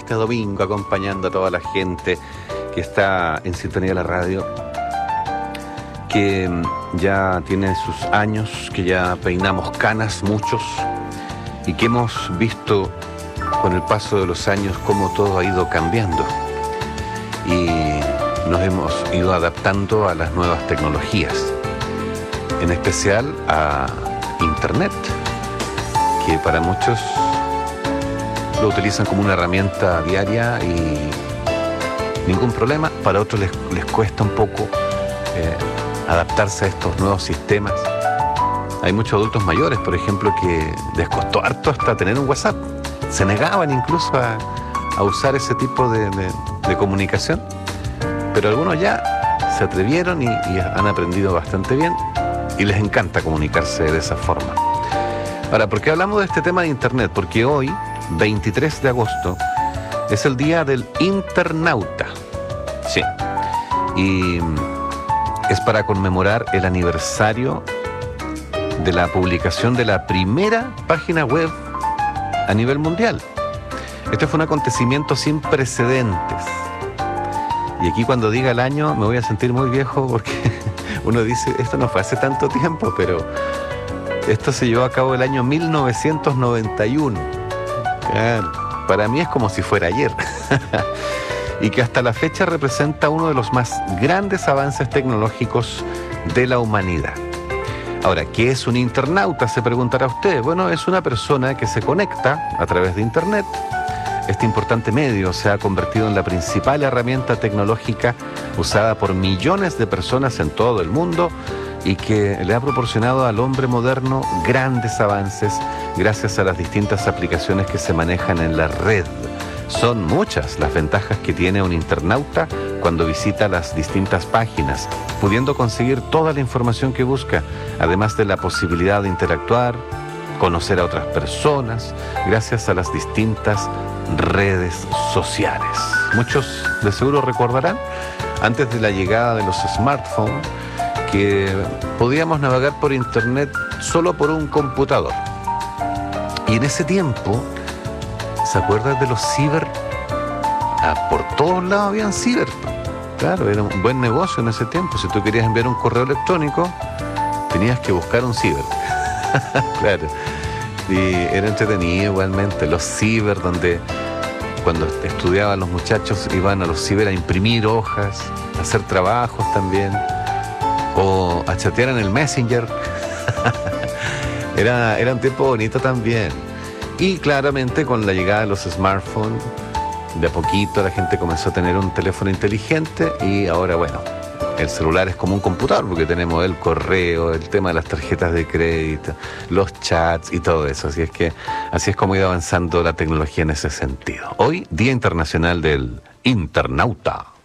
este domingo, acompañando a toda la gente que está en sintonía de la radio, que ya tiene sus años, que ya peinamos canas muchos y que hemos visto con el paso de los años cómo todo ha ido cambiando y nos hemos ido adaptando a las nuevas tecnologías, en especial a Internet, que para muchos lo utilizan como una herramienta diaria y ningún problema. Para otros les cuesta un poco adaptarse a estos nuevos sistemas. Hay muchos adultos mayores, por ejemplo, que les costó harto hasta tener un WhatsApp. Se negaban incluso a usar ese tipo de comunicación, pero algunos ya se atrevieron y han aprendido bastante bien y les encanta comunicarse de esa forma. Ahora, ¿por qué hablamos de este tema de Internet? Porque hoy, 23 de agosto, es el día del internauta. Sí. Y es para conmemorar el aniversario de la publicación de la primera página web a nivel mundial. Este fue un acontecimiento sin precedentes. Y aquí cuando diga el año me voy a sentir muy viejo porque uno dice, esto no fue hace tanto tiempo, pero esto se llevó a cabo el año 1991. Claro, para mí es como si fuera ayer. Y que hasta la fecha representa uno de los más grandes avances tecnológicos de la humanidad. Ahora, ¿qué es un internauta? Se preguntará usted. Bueno, es una persona que se conecta a través de Internet. Este importante medio se ha convertido en la principal herramienta tecnológica usada por millones de personas en todo el mundo y que le ha proporcionado al hombre moderno grandes avances gracias a las distintas aplicaciones que se manejan en la red. Son muchas las ventajas que tiene un internauta cuando visita las distintas páginas, pudiendo conseguir toda la información que busca, además de la posibilidad de interactuar, conocer a otras personas, gracias a las distintas redes sociales. Muchos de seguro recordarán, antes de la llegada de los smartphones, que podíamos navegar por Internet solo por un computador. Y en ese tiempo, ¿se acuerdan de los ciber? Por todos lados habían ciber. Claro, era un buen negocio en ese tiempo. Si tú querías enviar un correo electrónico, tenías que buscar un ciber. Claro. Y era entretenido igualmente. Los ciber, donde cuando estudiaban los muchachos iban a los ciber a imprimir hojas, a hacer trabajos también, o a chatear en el Messenger. Era un tiempo bonito también. Y claramente con la llegada de los smartphones, de a poquito la gente comenzó a tener un teléfono inteligente y ahora, bueno, el celular es como un computador porque tenemos el correo, el tema de las tarjetas de crédito, los chats y todo eso. Así es como ha ido avanzando la tecnología en ese sentido. Hoy, Día Internacional del Internauta.